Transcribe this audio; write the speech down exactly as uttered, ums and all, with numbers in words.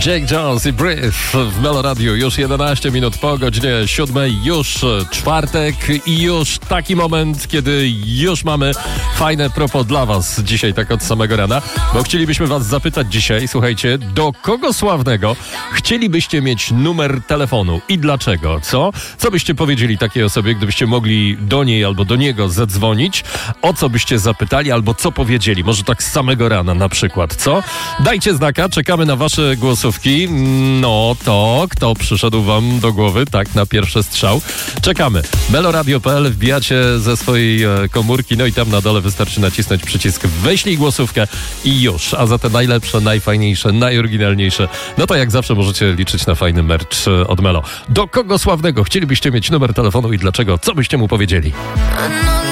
Jake Jones i Breathe w Melo Radio. Już jedenaście minut po godzinie siódmej, już czwartek i już taki moment, kiedy już mamy fajne propos dla was dzisiaj, tak od samego rana, bo chcielibyśmy was zapytać dzisiaj, słuchajcie, do kogo sławnego chcielibyście mieć numer telefonu i dlaczego? Co? Co byście powiedzieli takiej osobie, gdybyście mogli do niej albo do niego zadzwonić? O co byście zapytali albo co powiedzieli? Może tak z samego rana na przykład, co? Dajcie znaka, czekamy na wasze głosówki. No to kto przyszedł wam do głowy, tak, na pierwszy strzał. Czekamy. meloradio kropka p l, wbijacie ze swojej komórki, no i tam na dole wystarczy nacisnąć przycisk wyślij głosówkę i już. A za te najlepsze, najfajniejsze, najoryginalniejsze, no to jak zawsze możecie liczyć na fajny merch od Melo. Do kogo sławnego chcielibyście mieć numer telefonu i dlaczego? Co byście mu powiedzieli?